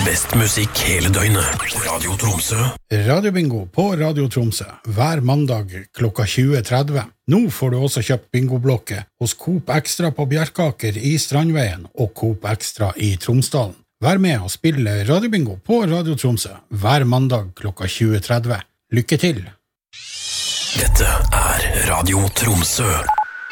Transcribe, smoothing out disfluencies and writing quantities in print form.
Best musikk hele døgnet. Radio Tromsø. Radiobingo på Radio Tromsø. Hver mandag klokka 20.30. Nå får du også kjøpt bingoblokke hos Coop Extra på Bjerkaker i Strandveien og Coop Extra i Tromsdalen. Vær med og spille Radiobingo på Radio Tromsø hver mandag klokka 20.30. Lykke til! Dette er Radio Tromsø.